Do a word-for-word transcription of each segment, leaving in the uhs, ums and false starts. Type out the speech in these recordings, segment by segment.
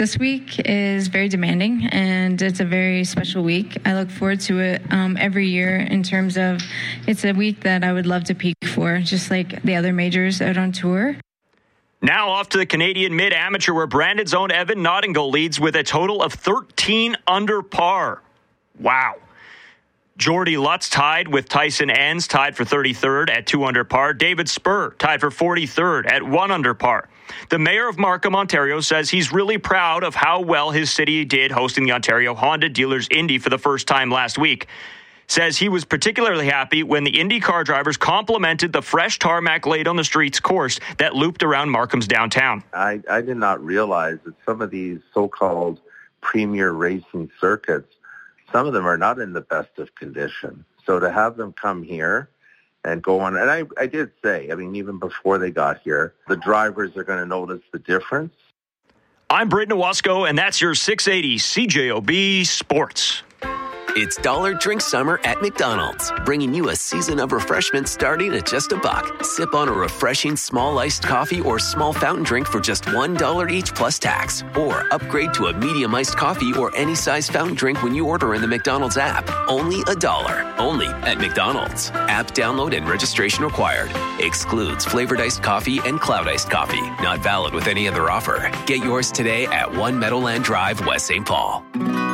This week is very demanding, and it's a very special week. I look forward to it um, every year in terms of it's a week that I would love to peak for, just like the other majors out on tour. Now off to the Canadian Mid-Amateur, where Brandon's own Evan Nottingham leads with a total of thirteen under par. Wow. Jordy Lutz tied with Tyson Enns, tied for thirty-third at two under par. David Spur tied for forty-third at one under par. The mayor of Markham, Ontario, says he's really proud of how well his city did hosting the Ontario Honda Dealers Indy for the first time last week. Says he was particularly happy when the Indy car drivers complimented the fresh tarmac laid on the streets course that looped around Markham's downtown. I, I did not realize that some of these so-called premier racing circuits, some of them are not in the best of condition. So to have them come here and go on, and I, I did say, I mean, even before they got here, the drivers are going to notice the difference. I'm Britton Owasco, and that's your six eighty C J O B Sports. It's Dollar Drink Summer at McDonald's, bringing you a season of refreshment starting at just a buck. Sip on a refreshing small iced coffee or small fountain drink for just one dollar each plus tax. Or upgrade to a medium iced coffee or any size fountain drink when you order in the McDonald's app. Only a dollar. Only at McDonald's. App download and registration required. Excludes flavored iced coffee and cloud iced coffee. Not valid with any other offer. Get yours today at One Meadowland Drive, West Saint Paul.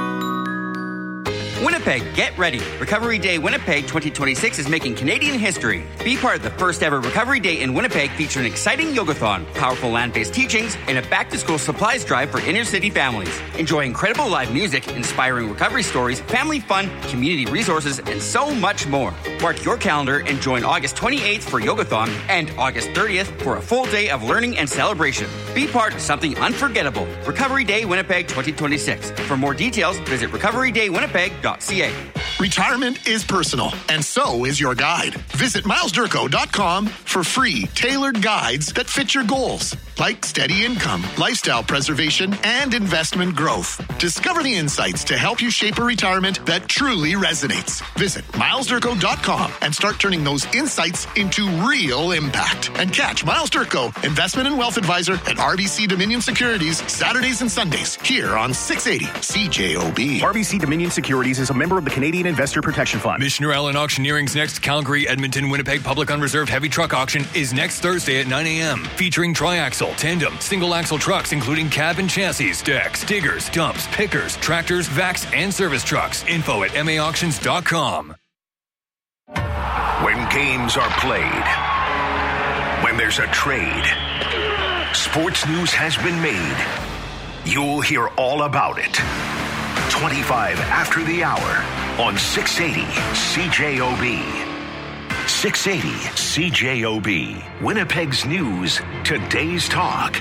Winnipeg, get ready. Recovery Day Winnipeg twenty twenty-six is making Canadian history. Be part of the first ever Recovery Day in Winnipeg featuring an exciting yogathon, powerful land-based teachings, and a back-to-school supplies drive for inner-city families. Enjoy incredible live music, inspiring recovery stories, family fun, community resources, and so much more. Mark your calendar and join August twenty-eighth for yogathon and August thirtieth for a full day of learning and celebration. Be part of something unforgettable. Recovery Day Winnipeg twenty twenty-six. For more details, visit recovery day winnipeg dot c a. Retirement is personal, and so is your guide. Visit miles durko dot com for free, tailored guides that fit your goals, like steady income, lifestyle preservation, and investment growth. Discover the insights to help you shape a retirement that truly resonates. Visit miles durko dot com and start turning those insights into real impact. And catch Miles Durko, Investment and Wealth Advisor at R B C Dominion Securities, Saturdays and Sundays, here on six eighty C J O B. R B C Dominion Securities is a member of the Canadian Investor Protection Fund. Missioner Allen Auctioneering's next Calgary, Edmonton, Winnipeg Public Unreserved Heavy Truck Auction is next Thursday at nine a.m. featuring triaxle, tandem, single-axle trucks including cab and chassis, decks, diggers, dumps, pickers, tractors, vacs, and service trucks. Info at m a auctions dot com. When games are played, when there's a trade, sports news has been made. You'll hear all about it. twenty-five after the hour on six eighty C J O B. six eighty C J O B. Winnipeg's news, today's talk.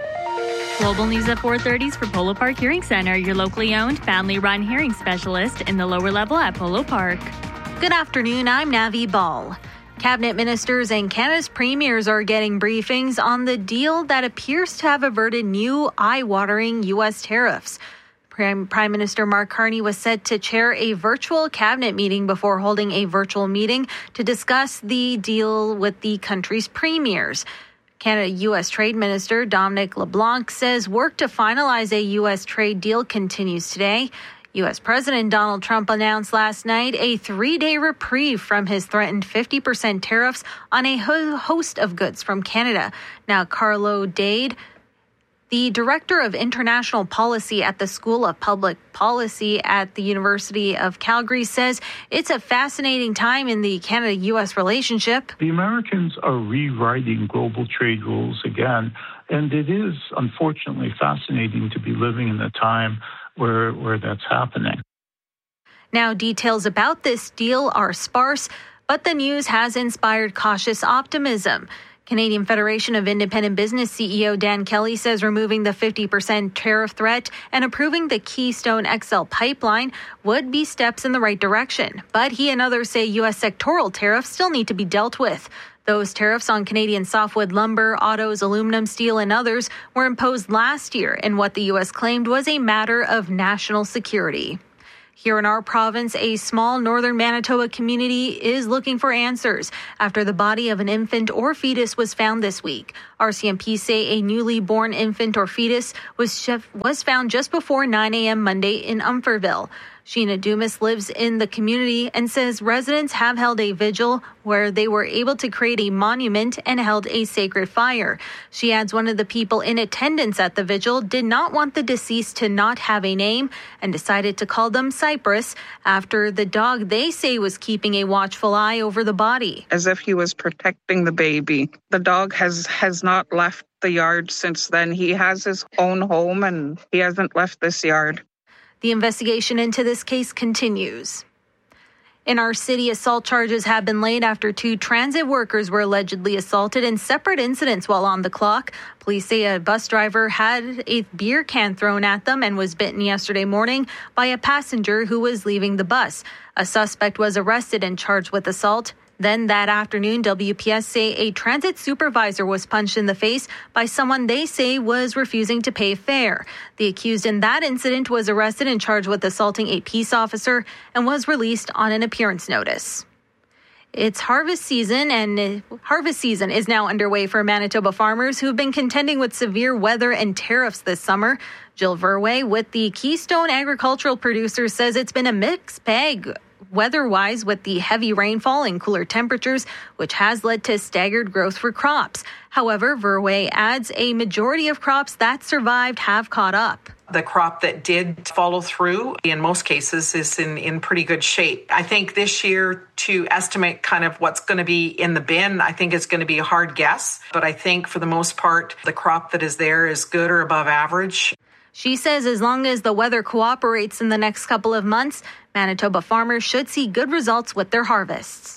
Global News at four thirty is for Polo Park Hearing Center, your locally owned, family-run hearing specialist in the lower level at Polo Park. Good afternoon, I'm Navi Ball. Cabinet ministers and Canada's premiers are getting briefings on the deal that appears to have averted new eye-watering U S tariffs. Prime, Prime Minister Mark Carney was set to chair a virtual cabinet meeting before holding a virtual meeting to discuss the deal with the country's premiers. Canada-U S Trade Minister Dominic LeBlanc says work to finalize a U S trade deal continues today. U S President Donald Trump announced last night a three-day reprieve from his threatened fifty percent tariffs on a ho- host of goods from Canada. Now, Carlo Dade, the Director of International Policy at the School of Public Policy at the University of Calgary, says it's a fascinating time in the Canada-U S relationship. The Americans are rewriting global trade rules again, and it is unfortunately fascinating to be living in a time where, where that's happening. Now, details about this deal are sparse, but the news has inspired cautious optimism. Canadian Federation of Independent Business C E O Dan Kelly says removing the fifty percent tariff threat and approving the Keystone X L pipeline would be steps in the right direction. But he and others say U S sectoral tariffs still need to be dealt with. Those tariffs on Canadian softwood lumber, autos, aluminum, steel, and others were imposed last year in what the U S claimed was a matter of national security. Here in our province, a small northern Manitoba community is looking for answers after the body of an infant or fetus was found this week. Our R C M P say a newly born infant or fetus was was found just before nine a.m. Monday in Umferville. Sheena Dumas lives in the community and says residents have held a vigil where they were able to create a monument and held a sacred fire. She adds one of the people in attendance at the vigil did not want the deceased to not have a name and decided to call them Cypress after the dog they say was keeping a watchful eye over the body. As if he was protecting the baby. The dog has, has not left the yard since then. He has his own home and he hasn't left this yard. The investigation into this case continues. In our city, assault charges have been laid after two transit workers were allegedly assaulted in separate incidents while on the clock. Police say a bus driver had a beer can thrown at them and was bitten yesterday morning by a passenger who was leaving the bus. A suspect was arrested and charged with assault. Then that afternoon, W P S say a transit supervisor was punched in the face by someone they say was refusing to pay fare. The accused in that incident was arrested and charged with assaulting a peace officer and was released on an appearance notice. It's harvest season, and harvest season is now underway for Manitoba farmers who've been contending with severe weather and tariffs this summer. Jill Verwey with the Keystone Agricultural Producers says it's been a mixed bag weather-wise with the heavy rainfall and cooler temperatures, which has led to staggered growth for crops. However, Verwey adds a majority of crops that survived have caught up. The crop that did follow through, in most cases, is in, in pretty good shape. I think this year, to estimate kind of what's going to be in the bin, I think it's going to be a hard guess. But I think for the most part, the crop that is there is good or above average. She says as long as the weather cooperates in the next couple of months, Manitoba farmers should see good results with their harvests.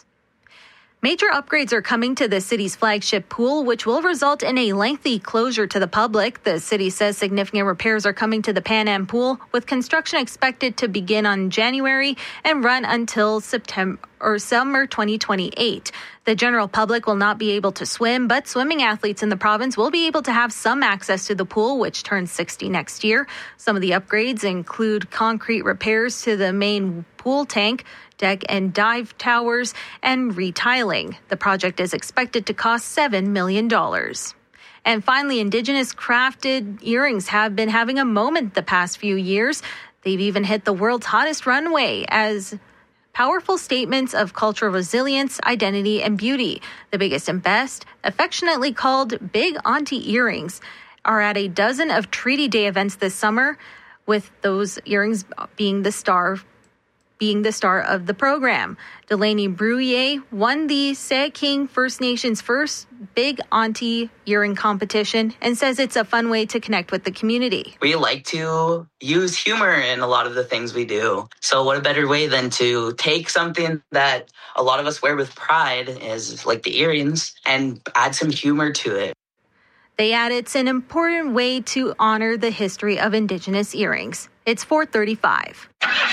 Major upgrades are coming to the city's flagship pool, which will result in a lengthy closure to the public. The city says significant repairs are coming to the Pan Am pool, with construction expected to begin on January and run until September or summer twenty twenty-eight. The general public will not be able to swim, but swimming athletes in the province will be able to have some access to the pool, which turns sixty next year. Some of the upgrades include concrete repairs to the main pool tank, deck and dive towers, and retiling. The project is expected to cost seven million dollars. And finally, Indigenous crafted earrings have been having a moment the past few years. They've even hit the world's hottest runway as powerful statements of cultural resilience, identity, and beauty. The biggest and best, affectionately called Big Auntie earrings, are at a dozen of Treaty Day events this summer, with those earrings being the star being the star of the program. Delaney Bruyere won the Sé King First Nations first Big Auntie earring competition and says it's a fun way to connect with the community. We like to use humor in a lot of the things we do. So what a better way than to take something that a lot of us wear with pride, is like the earrings, and add some humor to it. They add it's an important way to honor the history of Indigenous earrings. It's four thirty-five.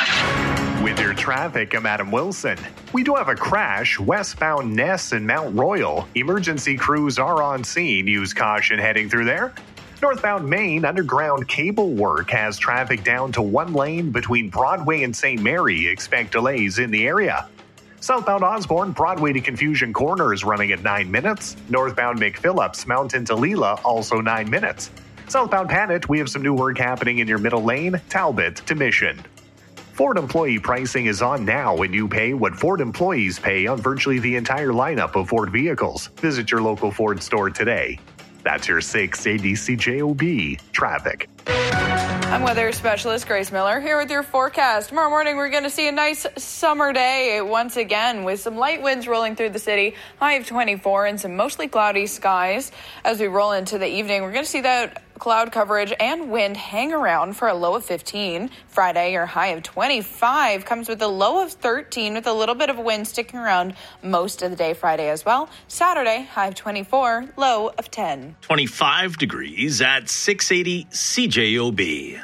With your traffic, I'm Adam Wilson. We do have a crash westbound Ness and Mount Royal. Emergency crews are on scene. Use caution heading through there. Northbound Main, underground cable work has traffic down to one lane between Broadway and Saint Mary. Expect delays in the area. Southbound Osborne, Broadway to Confusion Corner is running at nine minutes. Northbound McPhillips, Mountain to Leela, also nine minutes. Southbound Panet, we have some new work happening in your middle lane. Talbot to Mission. Ford employee pricing is on now, and you pay what Ford employees pay on virtually the entire lineup of Ford vehicles. Visit your local Ford store today. That's your six eighty C J O B traffic. I'm weather specialist Grace Miller here with your forecast. Tomorrow morning, we're going to see a nice summer day once again with some light winds rolling through the city, high of twenty-four, and some mostly cloudy skies. As we roll into the evening, we're going to see that cloud coverage and wind hang around for a low of fifteen. Friday, your high of twenty-five comes with a low of thirteen with a little bit of wind sticking around most of the day Friday as well. Saturday, high of twenty-four, low of ten. twenty-five degrees at six eighty C J O B.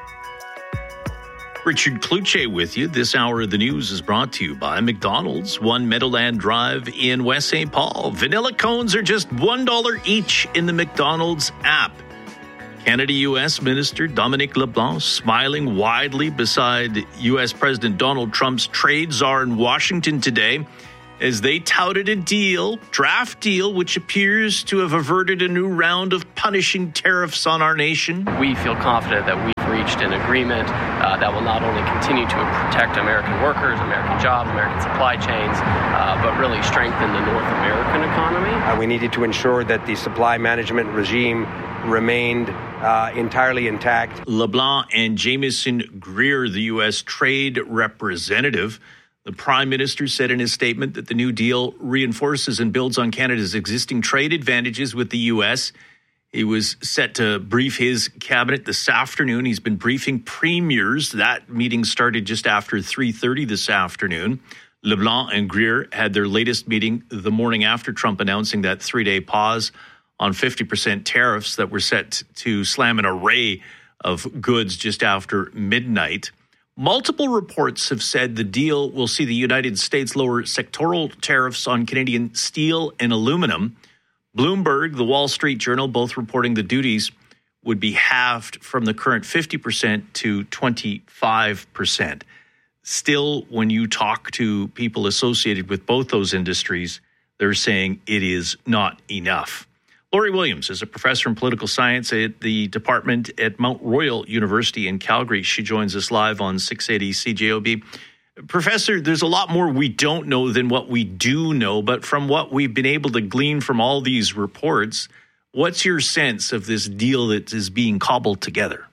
Richard Kluche with you. This hour of the news is brought to you by McDonald's, One Meadowland Drive in West Saint Paul. Vanilla cones are just one dollar each in the McDonald's app. Canada-U S Minister Dominic LeBlanc smiling widely beside U S President Donald Trump's trade czar in Washington today. as they touted a deal, draft deal, which appears to have averted a new round of punishing tariffs on our nation. We feel confident that we've reached an agreement uh, that will not only continue to protect American workers, American jobs, American supply chains, uh, but really strengthen the North American economy. Uh, we needed to ensure that the supply management regime remained uh, entirely intact. LeBlanc and Jameson Greer, the U S trade representative, the Prime Minister said in his statement that the new deal reinforces and builds on Canada's existing trade advantages with the U S. He was set to brief his cabinet this afternoon. He's been briefing premiers. That meeting started just after three thirty this afternoon. LeBlanc and Greer had their latest meeting the morning after Trump announcing that three-day pause on fifty percent tariffs that were set to slam an array of goods just after midnight. Multiple reports have said the deal will see the United States lower sectoral tariffs on Canadian steel and aluminum. Bloomberg, the Wall Street Journal, both reporting the duties would be halved from the current fifty percent to twenty-five percent. Still, when you talk to people associated with both those industries, they're saying it is not enough. Lori Williams is a professor in political science at the department at Mount Royal University in Calgary. She joins us live on six eighty C J O B. Professor, there's a lot more we don't know than what we do know, but from what we've been able to glean from all these reports, what's your sense of this deal that is being cobbled together?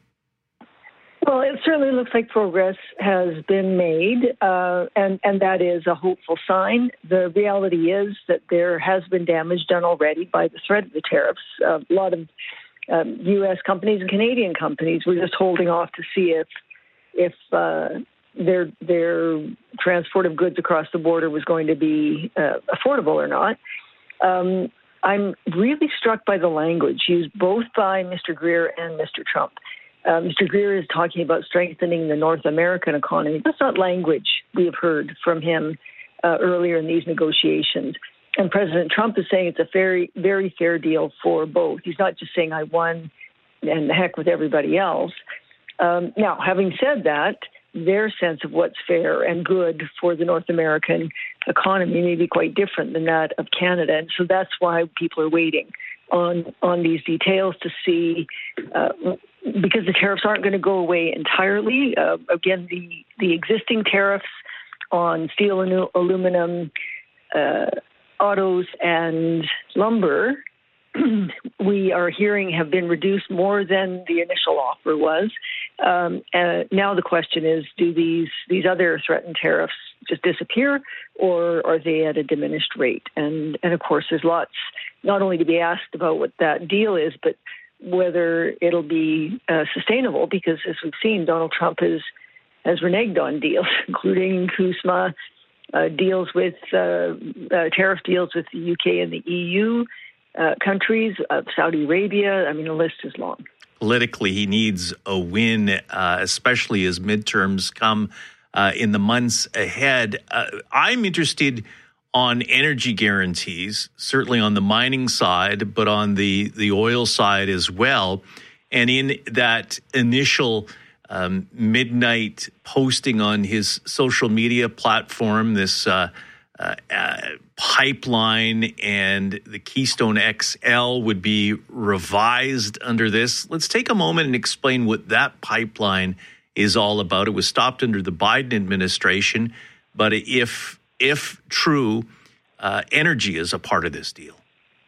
Well, it certainly looks like progress has been made, uh, and, and that is a hopeful sign. The reality is that there has been damage done already by the threat of the tariffs. Uh, a lot of um, U S companies and Canadian companies were just holding off to see if if uh, their their transport of goods across the border was going to be uh, affordable or not. Um, I'm really struck by the language used both by Mister Greer and Mister Trump. Uh, Mister Greer is talking about strengthening the North American economy. That's not language we have heard from him uh, earlier in these negotiations. And President Trump is saying it's a very, very fair deal for both. He's not just saying I won and the heck with everybody else. Um, now, having said that, their sense of what's fair and good for the North American economy may be quite different than that of Canada. And so that's why people are waiting on, on these details to see uh, because the tariffs aren't going to go away entirely. Uh, again, the, the existing tariffs on steel and aluminum, uh, autos and lumber, we are hearing have been reduced more than the initial offer was. Um, uh, now the question is, do these, these other threatened tariffs just disappear, or are they at a diminished rate? And, and of course, there's lots not only to be asked about what that deal is, but whether it'll be uh, sustainable, because as we've seen, Donald Trump has, has reneged on deals, including CUSMA, uh, deals with uh, uh, tariff deals with the U K and the E U uh, countries, uh, Saudi Arabia. I mean, the list is long. Politically, he needs a win, uh, especially as midterms come uh, in the months ahead. Uh, I'm interested on energy guarantees, certainly on the mining side, but on the, the oil side as well. And in that initial um, midnight posting on his social media platform, this uh, uh, uh, pipeline and the Keystone X L would be revised under this. Let's take a moment and explain what that pipeline is all about. It was stopped under the Biden administration, but if if true, uh, energy is a part of this deal.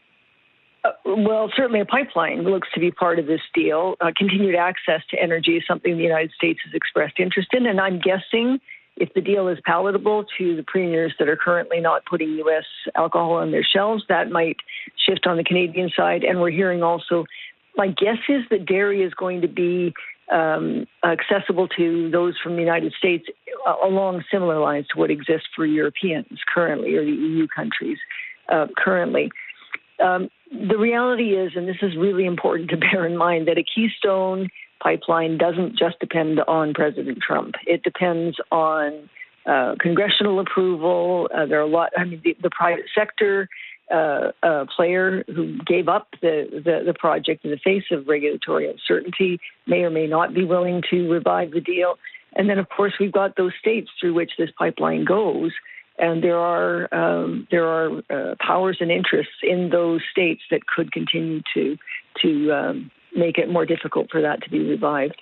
Uh, well, certainly a pipeline looks to be part of this deal. Uh, continued access to energy is something the United States has expressed interest in, and I'm guessing if the deal is palatable to the premiers that are currently not putting U S alcohol on their shelves, that might shift on the Canadian side. And we're hearing also, my guess is that dairy is going to be um, accessible to those from the United States uh, along similar lines to what exists for Europeans currently, or the E U countries uh, currently. Um, the reality is, and this is really important to bear in mind, that a Keystone pipeline doesn't just depend on President Trump. It depends on uh, congressional approval. Uh, there are a lot, I mean, the, the private sector uh, uh, player who gave up the, the, the project in the face of regulatory uncertainty may or may not be willing to revive the deal. And then, of course, we've got those states through which this pipeline goes And there are um, there are uh, powers and interests in those states that could continue to to um, make it more difficult for that to be revived.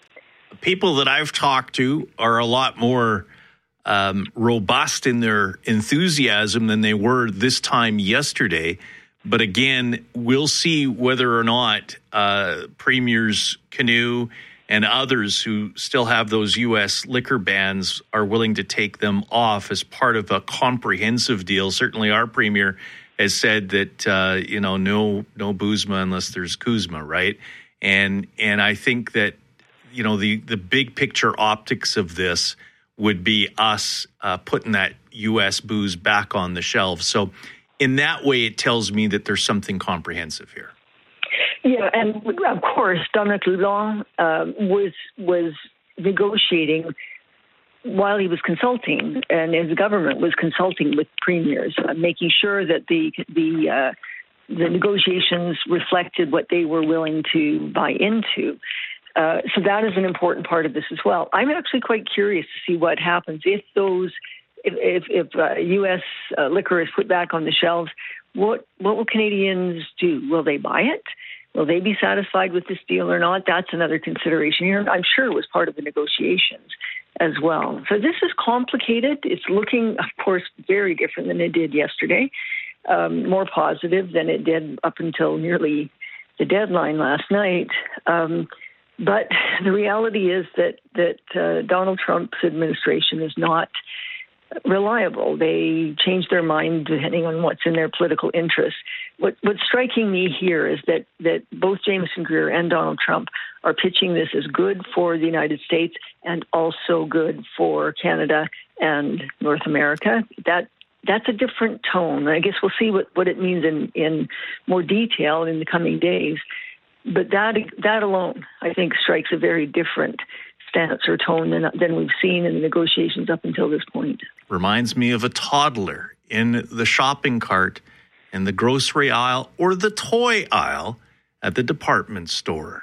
People that I've talked to are a lot more um, robust in their enthusiasm than they were this time yesterday. But again, we'll see whether or not uh, Premiers Canoe and others who still have those U S liquor bans are willing to take them off as part of a comprehensive deal. Certainly our premier has said that, uh, you know, no no boozma unless there's Kuzma, right? And and I think that, you know, the, the big picture optics of this would be us uh, putting that U S booze back on the shelves. So in that way, it tells me that there's something comprehensive here. Yeah, and of course, Dominic LeBlanc uh, was was negotiating while he was consulting, and his government was consulting with premiers, uh, making sure that the the uh, the negotiations reflected what they were willing to buy into. Uh, so that is an important part of this as well. I'm actually quite curious to see what happens if those if if, if uh, U S uh, liquor is put back on the shelves. What what will Canadians do? Will they buy it? Will they be satisfied with this deal or not? That's another consideration here. I'm sure it was part of the negotiations as well. So this is complicated. It's looking, of course, very different than it did yesterday, um, more positive than it did up until nearly the deadline last night. Um, but the reality is that, that uh, Donald Trump's administration is not reliable. They change their mind depending on what's in their political interests. What, what's striking me here is that, that both Jameson Greer and Donald Trump are pitching this as good for the United States and also good for Canada and North America. That that's a different tone. I guess we'll see what, what it means in, in more detail in the coming days. But that that alone, I think, strikes a very different stance or tone than, than we've seen in the negotiations up until this point. Reminds me of a toddler in the shopping cart in the grocery aisle or the toy aisle at the department store.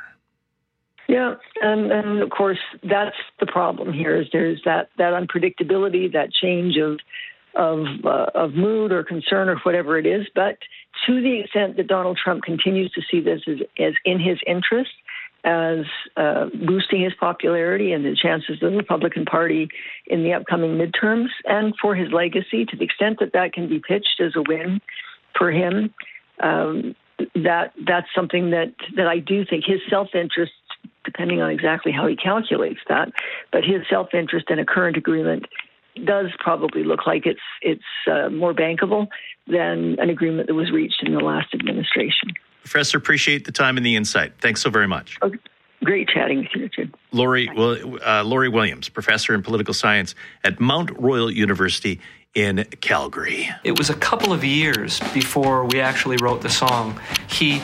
Yeah, and, and of course, that's the problem here is there's that, that unpredictability, that change of of uh, of mood or concern or whatever it is. But to the extent that Donald Trump continues to see this as, as in his interest, as uh, boosting his popularity and the chances of the Republican Party in the upcoming midterms, and for his legacy, to the extent that that can be pitched as a win for him, um, that that's something that, that I do think his self-interest, depending on exactly how he calculates that, but his self-interest in a current agreement does probably look like it's it's uh, more bankable than an agreement that was reached in the last administration. Professor, appreciate the time and the insight. Thanks so very much. Okay. Great chatting with you, Richard. Lori, well, uh, Lori Williams, professor in political science at Mount Royal University in Calgary. It was a couple of years before we actually wrote the song. He,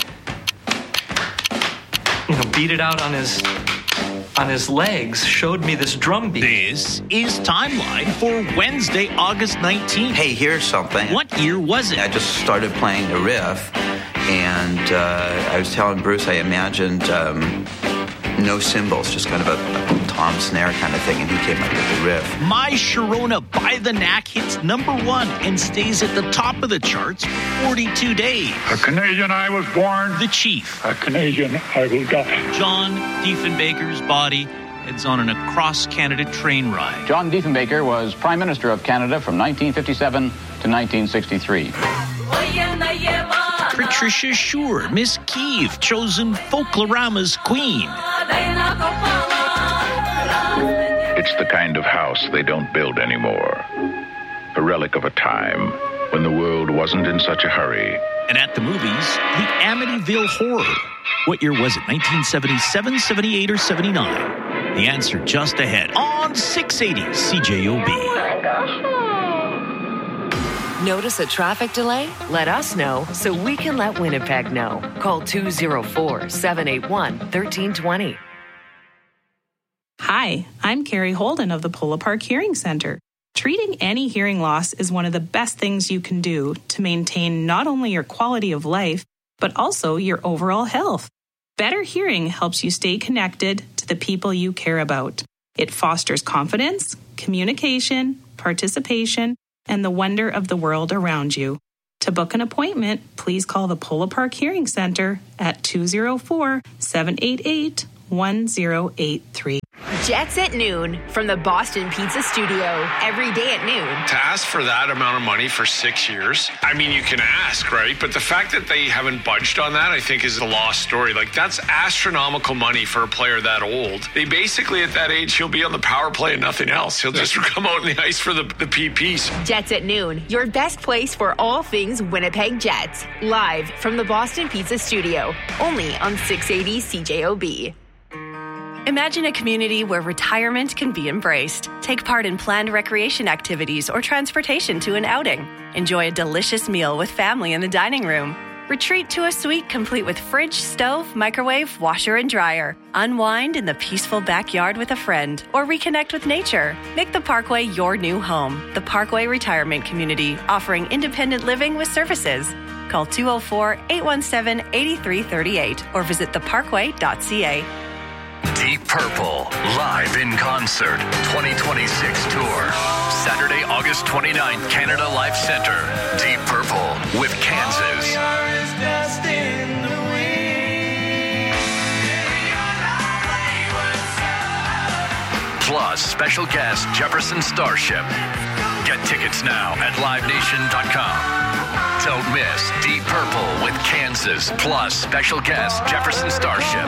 you know, beat it out on his on his legs, showed me this drum beat. This is Timeline for Wednesday, August nineteenth. Hey, here's something. What year was it? I just started playing the riff, and uh, I was telling Bruce I imagined um, no cymbals, just kind of a, a tom snare kind of thing, and he came up with the riff. My Sharona by the Knack hits number one and stays at the top of the charts for forty-two days. A Canadian I was born. The Chief. A Canadian I will die. John Diefenbaker's body heads on an across-Canada train ride. John Diefenbaker was Prime Minister of Canada from nineteen fifty-seven to nineteen sixty-three. Patricia Shure, Miss Kiev, chosen Folklorama's queen. It's the kind of house they don't build anymore. A relic of a time when the world wasn't in such a hurry. And at the movies, the Amityville Horror. What year was it? nineteen seventy-seven, seventy-eight, or seventy-nine? The answer just ahead on six eighty C J O B. Notice a traffic delay? Let us know so we can let Winnipeg know. Call two oh four, seven eight one, one three two zero. Hi, I'm Carrie Holden of the Polo Park Hearing Center. Treating any hearing loss is one of the best things you can do to maintain not only your quality of life, but also your overall health. Better hearing helps you stay connected to the people you care about. It fosters confidence, communication, participation, and the wonder of the world around you. To book an appointment, please call the Polo Park Hearing Center at two oh four, seven eight eight, one oh eight three. Jets at noon from the Boston Pizza Studio. Every day at noon. To ask for that amount of money for six years, I mean, you can ask, right? But the fact that they haven't budged on that, I think, is a lost story. Like, that's astronomical money for a player that old. They basically, at that age, he'll be on the power play and nothing else. He'll just come out in the ice for the, the P Ps. Jets at noon, your best place for all things Winnipeg Jets. Live from the Boston Pizza Studio. Only on six eighty C J O B. Imagine a community where retirement can be embraced. Take part in planned recreation activities or transportation to an outing. Enjoy a delicious meal with family in the dining room. Retreat to a suite complete with fridge, stove, microwave, washer, and dryer. Unwind in the peaceful backyard with a friend or reconnect with nature. Make the Parkway your new home. The Parkway Retirement Community, offering independent living with services. Call two oh four, eight one seven, eight three three eight or visit the parkway dot c a. Deep Purple, live in concert, twenty twenty-six tour. Saturday, August twenty-ninth, Canada Life Center. Deep Purple with Kansas. Plus, special guest Jefferson Starship. Get tickets now at live nation dot com. Don't miss Deep Purple with Kansas, plus special guest Jefferson Starship.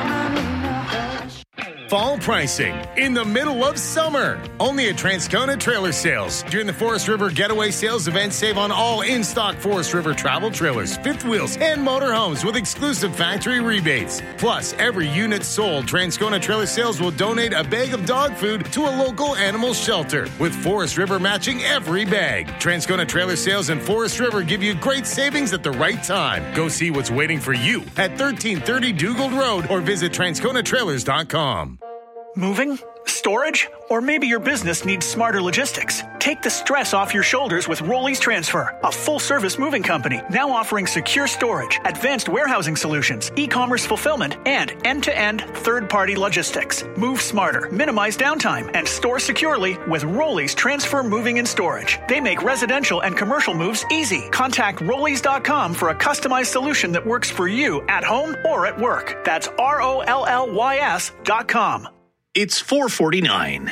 Fall pricing in the middle of summer. Only at Transcona Trailer Sales. During the Forest River Getaway Sales event, save on all in-stock Forest River travel trailers, fifth wheels, and motorhomes with exclusive factory rebates. Plus, every unit sold, Transcona Trailer Sales will donate a bag of dog food to a local animal shelter, with Forest River matching every bag. Transcona Trailer Sales and Forest River give you great savings at the right time. Go see what's waiting for you at thirteen thirty Dugald Road or visit transcona trailers dot com. Moving? Storage? Or maybe your business needs smarter logistics. Take the stress off your shoulders with Rollies Transfer, a full-service moving company now offering secure storage, advanced warehousing solutions, e-commerce fulfillment, and end-to-end third-party logistics. Move smarter, minimize downtime, and store securely with Rollies Transfer Moving and Storage. They make residential and commercial moves easy. Contact rollies dot com for a customized solution that works for you at home or at work. That's R O L L Y S dot com. It's four forty-nine.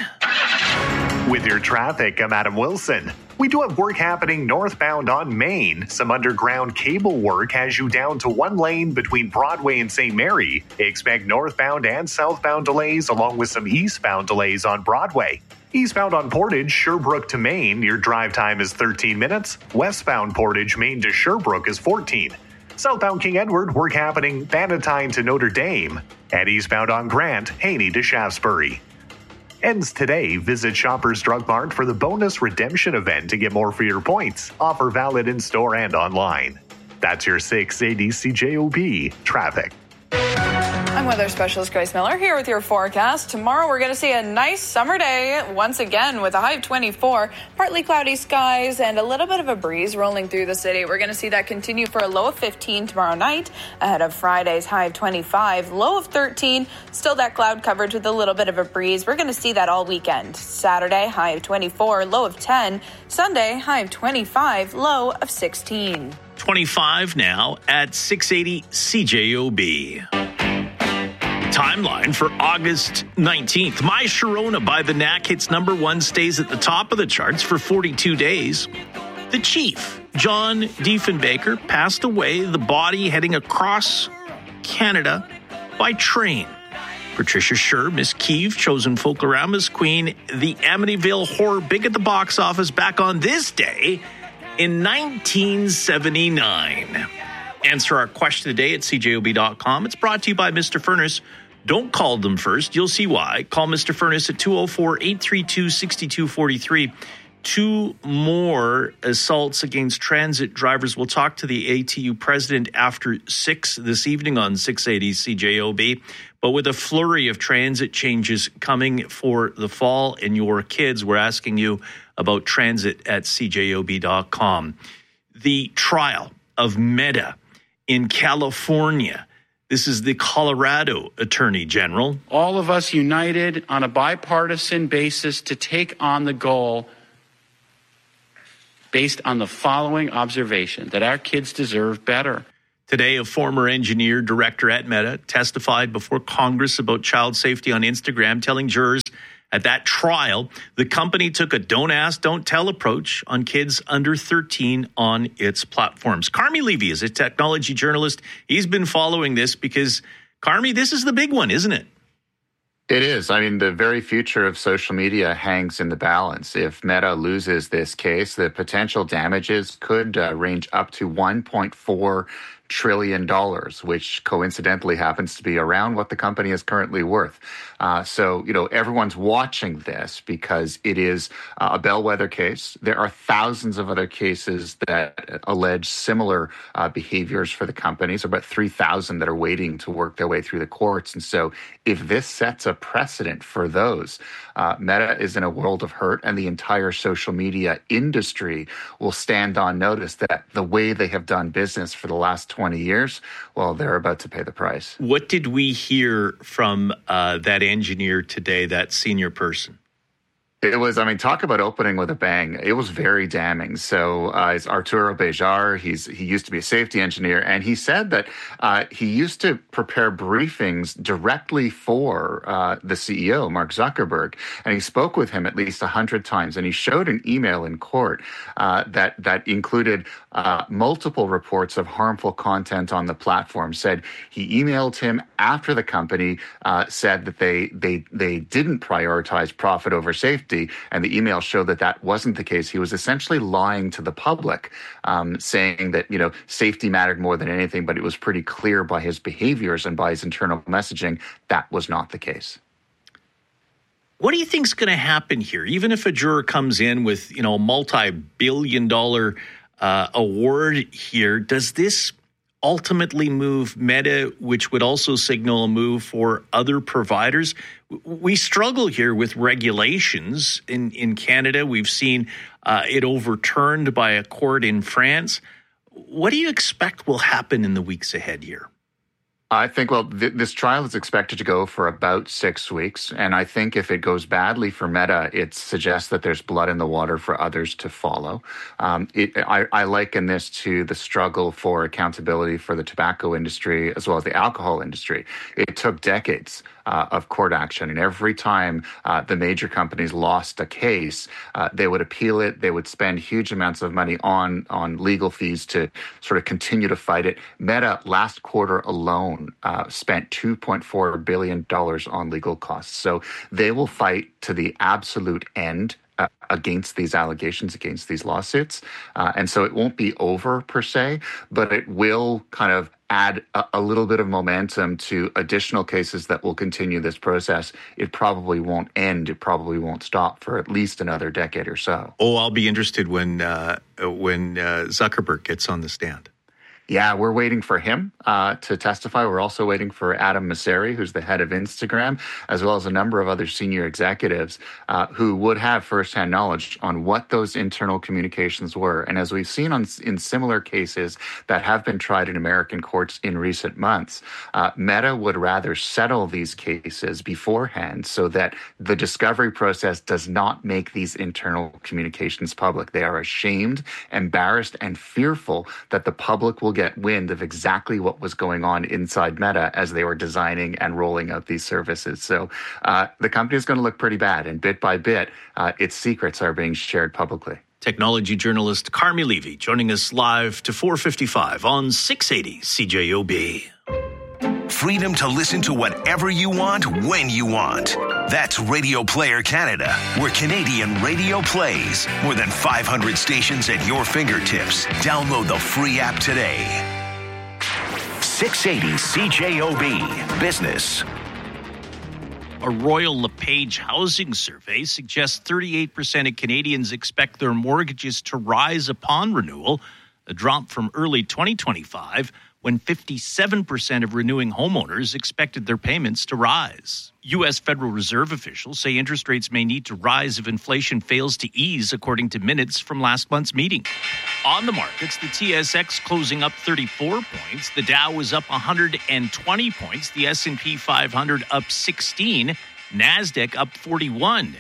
With your traffic, I'm Adam Wilson. We do have work happening northbound on Main. Some underground cable work has you down to one lane between Broadway and Saint Mary. Expect northbound and southbound delays along with some eastbound delays on Broadway. Eastbound on Portage, Sherbrooke to Main, your drive time is thirteen minutes. Westbound Portage, Main to Sherbrooke is fourteen. Southbound King Edward, work happening Bannatyne to Notre Dame. And eastbound on Grant, Haney to Shaftesbury. Ends today. Visit Shoppers Drug Mart for the bonus redemption event to get more for your points. Offer valid in-store and online. That's your six eighty C J O B traffic. I'm weather specialist Grace Miller here with your forecast. Tomorrow we're going to see a nice summer day once again with a high of twenty-four, partly cloudy skies and a little bit of a breeze rolling through the city. We're going to see that continue for a low of fifteen tomorrow night ahead of Friday's high of twenty-five, low of thirteen, still that cloud coverage with a little bit of a breeze. We're going to see that all weekend. Saturday, high of twenty-four, low of ten. Sunday, high of twenty-five, low of sixteen. twenty-five now at six eighty C J O B. Timeline for August nineteenth. My Sharona by the Knack hits number one, stays at the top of the charts for forty-two days. The Chief, John Diefenbaker, passed away, the body heading across Canada by train. Patricia Scher, Miss Kiev, chosen Folklorama's Queen, the Amityville Horror big at the box office back on this day in nineteen seventy-nine. Answer our question today at C J O B dot com. It's brought to you by Mister Furnace. Don't call them first. You'll see why. Call Mister Furnace at two oh four, eight three two, six two four three. Two more assaults against transit drivers. We'll talk to the A T U president after six this evening on six eighty C J O B. But with a flurry of transit changes coming for the fall and your kids, we're asking you about transit at C J O B dot com. The trial of Meta in California. This is the Colorado Attorney General. All of us united on a bipartisan basis to take on the goal based on the following observation, that our kids deserve better. Today, a former engineer director at Meta testified before Congress about child safety on Instagram, telling jurors at that trial the company took a don't ask, don't tell approach on kids under thirteen on its platforms. Carmi Levy is a technology journalist. He's been following this because, Carmi, this is the big one, isn't it? It is. I mean, the very future of social media hangs in the balance. If Meta loses this case, the potential damages could uh, range up to one point four trillion dollars, which coincidentally happens to be around what the company is currently worth. Uh, so, you know, everyone's watching this because it is uh, a bellwether case. There are thousands of other cases that allege similar uh, behaviors for the companies, about three thousand that are waiting to work their way through the courts. And so if this sets a precedent for those, uh, Meta is in a world of hurt, and the entire social media industry will stand on notice that the way they have done business for the last twenty years, well, they're about to pay the price. What did we hear from uh, that engineer today, that senior person? It was, I mean, talk about opening with a bang. It was very damning. So uh, it's Arturo Bejar. He's he used to be a safety engineer, and he said that uh, he used to prepare briefings directly for uh, the C E O, Mark Zuckerberg, and he spoke with him at least a hundred times. And he showed an email in court uh, that that included uh, multiple reports of harmful content on the platform. Said he emailed him after the company uh, said that they they they didn't prioritize profit over safety. And the email showed that that wasn't the case. He was essentially lying to the public, um, saying that, you know, safety mattered more than anything, but it was pretty clear by his behaviors and by his internal messaging that was not the case. What do you think is going to happen here? Even if a juror comes in with, you know, a multi-billion dollar uh, award here, does this ultimately move Meta, which would also signal a move for other providers? We struggle here with regulations in, in Canada. We've seen uh, it overturned by a court in France. What do you expect will happen in the weeks ahead here? I think, well, th- this trial is expected to go for about six weeks. And I think if it goes badly for Meta, it suggests that there's blood in the water for others to follow. Um, it, I, I liken this to the struggle for accountability for the tobacco industry as well as the alcohol industry. It took decades uh, of court action. And every time uh, the major companies lost a case, uh, they would appeal it. They would spend huge amounts of money on, on legal fees to sort of continue to fight it. Meta, last quarter alone, Uh, spent two point four billion dollars on legal costs. So they will fight to the absolute end uh, against these allegations, against these lawsuits. Uh, and so it won't be over per se, but it will kind of add a, a little bit of momentum to additional cases that will continue this process. It probably won't end. It probably won't stop for at least another decade or so. Oh, I'll be interested when, uh, when uh, Zuckerberg gets on the stand. Yeah, we're waiting for him uh, to testify. We're also waiting for Adam Mosseri, who's the head of Instagram, as well as a number of other senior executives uh, who would have firsthand knowledge on what those internal communications were. And as we've seen on, in similar cases that have been tried in American courts in recent months, uh, Meta would rather settle these cases beforehand so that the discovery process does not make these internal communications public. They are ashamed, embarrassed, and fearful that the public will get wind of exactly what was going on inside Meta as they were designing and rolling out these services. So uh, the company is going to look pretty bad, and bit by bit, uh, its secrets are being shared publicly. Technology journalist Carmi Levy joining us live to four fifty-five on six eighty C J O B. Freedom to listen to whatever you want, when you want. That's Radio Player Canada, where Canadian radio plays. More than five hundred stations at your fingertips. Download the free app today. six eighty C J O B Business. A Royal LePage housing survey suggests thirty-eight percent of Canadians expect their mortgages to rise upon renewal, a drop from early twenty twenty-five, when fifty-seven percent of renewing homeowners expected their payments to rise. U S Federal Reserve officials say interest rates may need to rise if inflation fails to ease, according to minutes from last month's meeting. On the markets, the T S X closing up thirty-four points. The Dow was up one hundred twenty points. The S and P five hundred up sixteen. NASDAQ up forty-one.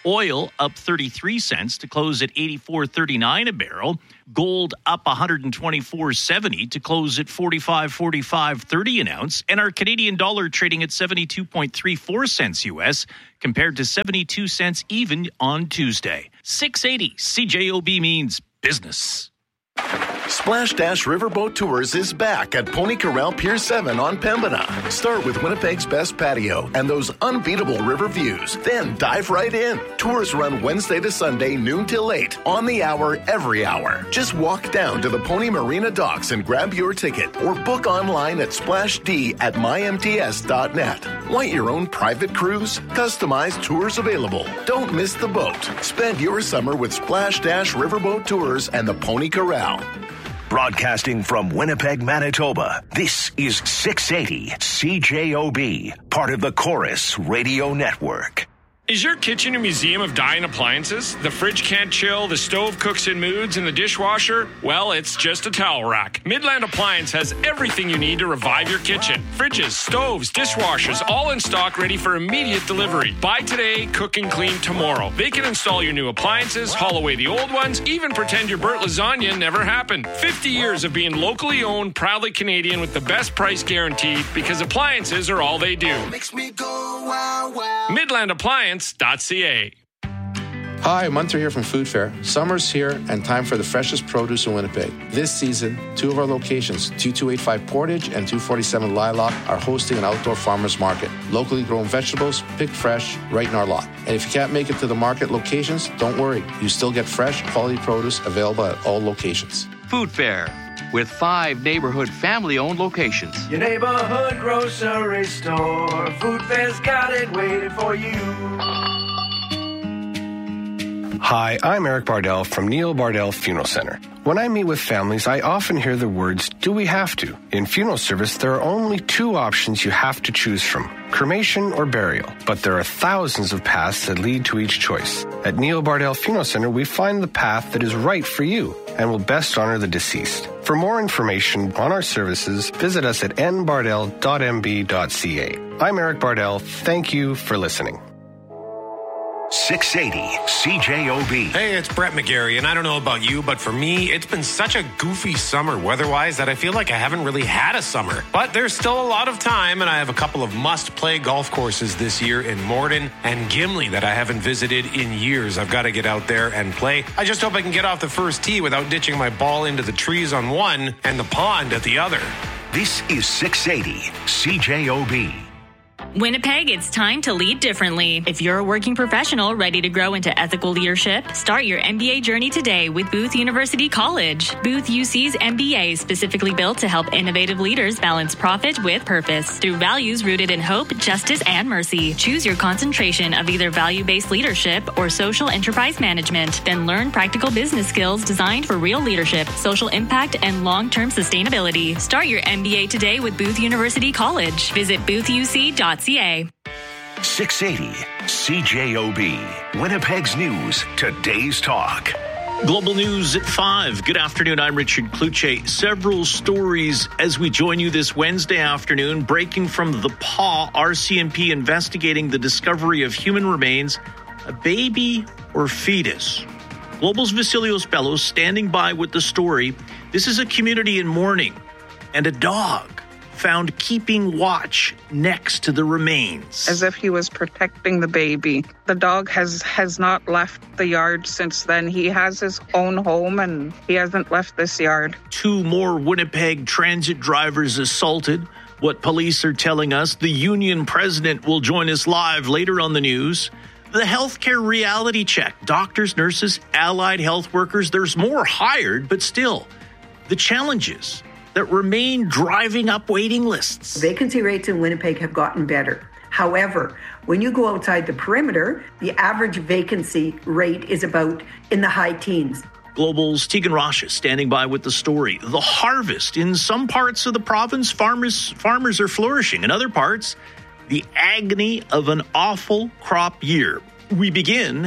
Oil up thirty-three cents to close at eighty-four thirty-nine a barrel. Gold up one hundred twenty-four seventy to close at forty-five forty-five thirty an ounce. And our Canadian dollar trading at seventy-two point three four cents U S compared to seventy-two cents even on Tuesday. six eighty C J O B means business. Splash Dash Riverboat Tours is back at Pony Corral Pier seven on Pembina. Start with Winnipeg's best patio and those unbeatable river views. Then dive right in. Tours run Wednesday to Sunday, noon till eight, on the hour, every hour. Just walk down to the Pony Marina docks and grab your ticket or book online at splash d at my m t s dot net. Want your own private cruise? Customized tours available. Don't miss the boat. Spend your summer with Splash Dash Riverboat Tours and the Pony Corral. Broadcasting from Winnipeg, Manitoba, this is six eighty C J O B, part of the Chorus Radio Network. Is your kitchen a museum of dying appliances? The fridge can't chill, the stove cooks in moods, and the dishwasher? Well, it's just a towel rack. Midland Appliance has everything you need to revive your kitchen. Fridges, stoves, dishwashers, all in stock, ready for immediate delivery. Buy today, cook and clean tomorrow. They can install your new appliances, haul away the old ones, even pretend your burnt lasagna never happened. fifty years of being locally owned, proudly Canadian with the best price guaranteed, because appliances are all they do. Makes me go wow wow. Midland Appliance. .ca. Hi, Munter here from Food Fair. Summer's here and time for the freshest produce in Winnipeg. This season, two of our locations, two two eight five Portage and two forty-seven Lilac, are hosting an outdoor farmers market. Locally grown vegetables, picked fresh, right in our lot. And if you can't make it to the market locations, don't worry. You still get fresh, quality produce available at all locations. Food Fair, with five neighborhood family-owned locations. Your neighborhood grocery store. Food Fair's got it waiting for you. Hi, I'm Eric Bardell from Neil Bardell Funeral Center. When I meet with families, I often hear the words, do we have to? In funeral service, there are only two options you have to choose from, cremation or burial. But there are thousands of paths that lead to each choice. At Neil Bardell Funeral Center, we find the path that is right for you and will best honor the deceased. For more information on our services, visit us at n bardell dot m b dot c a. I'm Eric Bardell. Thank you for listening. six eighty C J O B. Hey, it's Brett McGarry, and I don't know about you, but for me, it's been such a goofy summer weather-wise that I feel like I haven't really had a summer. But there's still a lot of time, and I have a couple of must-play golf courses this year in Morden and Gimli that I haven't visited in years. I've got to get out there and play. I just hope I can get off the first tee without ditching my ball into the trees on one and the pond at the other. This is six eighty C J O B. Winnipeg, it's time to lead differently. If you're a working professional ready to grow into ethical leadership, start your M B A journey today with Booth University College. Booth U C's M B A is specifically built to help innovative leaders balance profit with purpose through values rooted in hope, justice, and mercy. Choose your concentration of either value-based leadership or social enterprise management. Then learn practical business skills designed for real leadership, social impact, and long-term sustainability. Start your M B A today with Booth University College. Visit booth u c dot c a. six eighty C J O B. Winnipeg's news, today's talk. Global News at five. Good afternoon. I'm Richard Kluche. Several stories as we join you this Wednesday afternoon. Breaking from the Paw, R C M P investigating the discovery of human remains, a baby or fetus. Global's Vasilios Bellos standing by with the story. This is a community in mourning, and a dog found keeping watch next to the remains. As if he was protecting the baby. The dog has, has not left the yard since then. He has his own home and he hasn't left this yard. Two more Winnipeg transit drivers assaulted. What police are telling us. The union president will join us live later on the news. The healthcare reality check. Doctors, nurses, allied health workers. There's more hired, but still, the challenges that remain driving up waiting lists. Vacancy rates in Winnipeg have gotten better. However, when you go outside the perimeter, the average vacancy rate is about in the high teens. Global's Tegan Rocha standing by with the story. The harvest in some parts of the province, farmers farmers are flourishing. In other parts, the agony of an awful crop year. We begin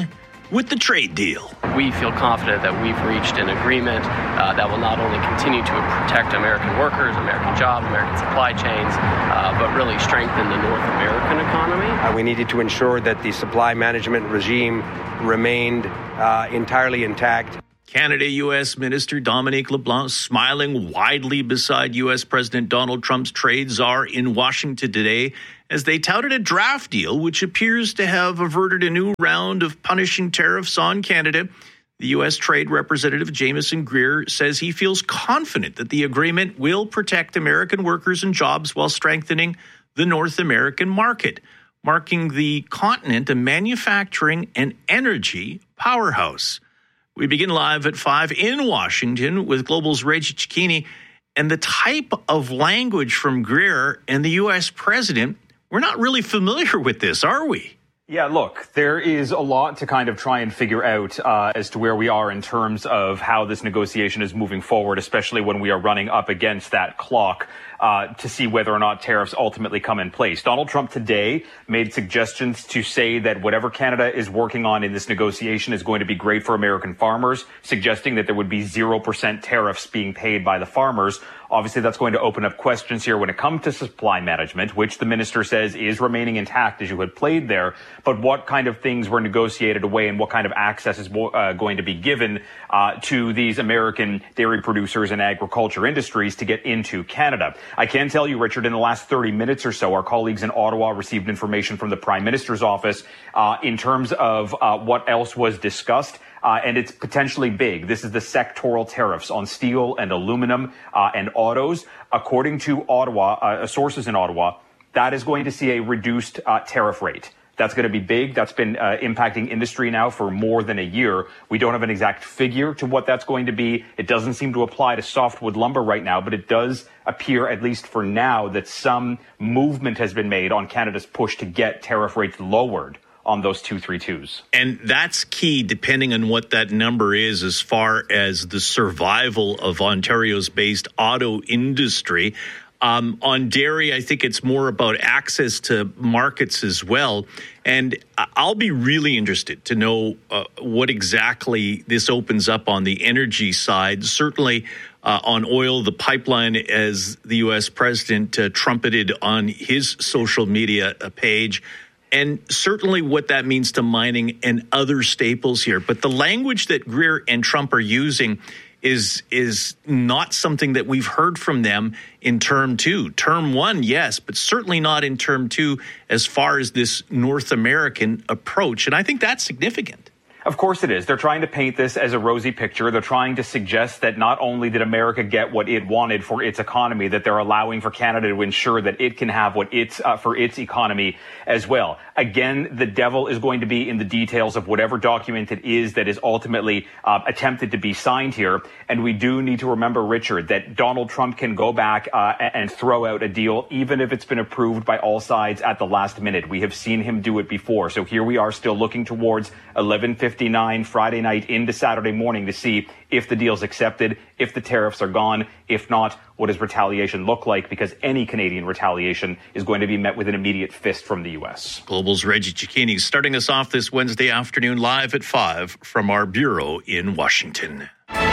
with the trade deal. We feel confident that we've reached an agreement uh, that will not only continue to protect American workers, American jobs, American supply chains, uh, but really strengthen the North American economy. Uh, we needed to ensure that the supply management regime remained uh, entirely intact. Canada-U S Minister Dominique LeBlanc smiling widely beside U S President Donald Trump's trade czar in Washington today as they touted a draft deal which appears to have averted a new round of punishing tariffs on Canada. The U S Trade Representative Jameson Greer says he feels confident that the agreement will protect American workers and jobs while strengthening the North American market, marking the continent a manufacturing and energy powerhouse. We begin live at five in Washington with Global's Reggie Cecchini. And the type of language from Greer and the U S president, we're not really familiar with this, are we? Yeah, look, there is a lot to kind of try and figure out uh, as to where we are in terms of how this negotiation is moving forward, especially when we are running up against that clock uh, to see whether or not tariffs ultimately come in place. Donald Trump today made suggestions to say that whatever Canada is working on in this negotiation is going to be great for American farmers, suggesting that there would be zero percent tariffs being paid by the farmers. Obviously, that's going to open up questions here when it comes to supply management, which the minister says is remaining intact as you had played there. But what kind of things were negotiated away and what kind of access is uh, going to be given uh, to these American dairy producers and agriculture industries to get into Canada? I can tell you, Richard, in the last thirty minutes or so, our colleagues in Ottawa received information from the Prime Minister's office uh, in terms of uh, what else was discussed. Uh, and it's potentially big. This is the sectoral tariffs on steel and aluminum uh, and autos. According to Ottawa, uh, sources in Ottawa, that is going to see a reduced uh, tariff rate. That's going to be big. That's been uh, impacting industry now for more than a year. We don't have an exact figure to what that's going to be. It doesn't seem to apply to softwood lumber right now, but it does appear, at least for now, that some movement has been made on Canada's push to get tariff rates lowered on those two thirty-twos. And that's key, depending on what that number is, as far as the survival of Ontario's based auto industry. Um, on dairy, I think it's more about access to markets as well. And I'll be really interested to know uh, what exactly this opens up on the energy side. Certainly uh, on oil, the pipeline, as the U S president uh, trumpeted on his social media page, and certainly what that means to mining and other staples here. But the language that Greer and Trump are using is is not something that we've heard from them in term two. Term one, yes, but certainly not in term two as far as this North American approach. And I think that's significant. Of course it is. They're trying to paint this as a rosy picture. They're trying to suggest that not only did America get what it wanted for its economy, that they're allowing for Canada to ensure that it can have what it's uh, for its economy as well. Again, the devil is going to be in the details of whatever document it is that is ultimately uh, attempted to be signed here. And we do need to remember, Richard, that Donald Trump can go back uh, and throw out a deal, even if it's been approved by all sides at the last minute. We have seen him do it before. So here we are still looking towards eleven fifty-nine Friday night into Saturday morning to see if the deal's accepted, if the tariffs are gone. If not, what does retaliation look like? Because any Canadian retaliation is going to be met with an immediate fist from the U S. Global's Reggie Cecchini starting us off this Wednesday afternoon live at five from our bureau in Washington.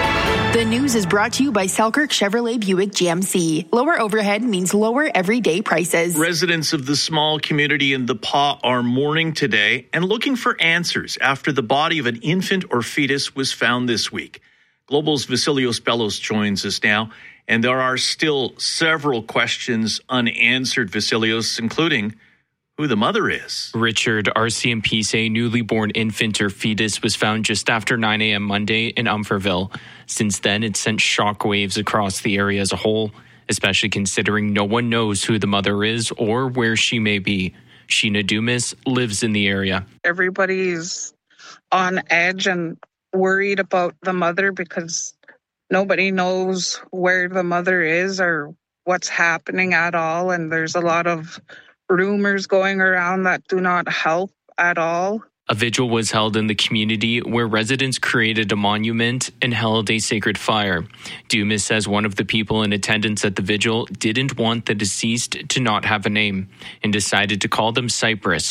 The news is brought to you by Selkirk Chevrolet Buick G M C. Lower overhead means lower everyday prices. Residents of the small community in the Pas are mourning today and looking for answers after the body of an infant or fetus was found this week. Global's Vasilios Bellos joins us now, and there are still several questions unanswered, Vasilios, including who the mother is. Richard, R C M P say newly born infant or fetus was found just after nine a.m. Monday in Umferville. Since then, it sent shockwaves across the area as a whole, especially considering no one knows who the mother is or where she may be. Sheena Dumas lives in the area. Everybody's on edge and worried about the mother because nobody knows where the mother is or what's happening at all. And there's a lot of rumors going around that do not help at all. A vigil was held in the community where residents created a monument and held a sacred fire. Dumas says one of the people in attendance at the vigil didn't want the deceased to not have a name and decided to call them Cypress.